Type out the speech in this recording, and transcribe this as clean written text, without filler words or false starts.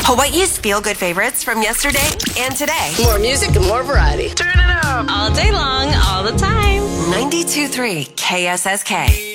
Hawaii's feel-good favorites from yesterday and today. More music and more variety. Turn it up. All day long, all the time. 92.3 KSSK.